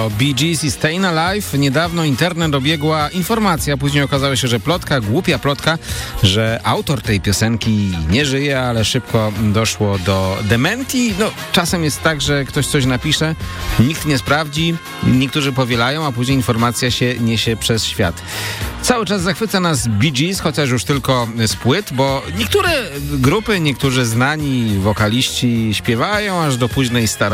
To Bee Gees i Stayin' Alive. Niedawno internet obiegła informacja, później okazało się, że plotka, głupia plotka, że autor tej piosenki nie żyje, ale szybko doszło do dementi. No, czasem jest tak, że ktoś coś napisze, nikt nie sprawdzi, niektórzy powielają, a później informacja się niesie przez świat. Cały czas zachwyca nas Bee Gees, chociaż już tylko z płyt, bo niektóre grupy, niektórzy znani wokaliści śpiewają aż do późnej starości.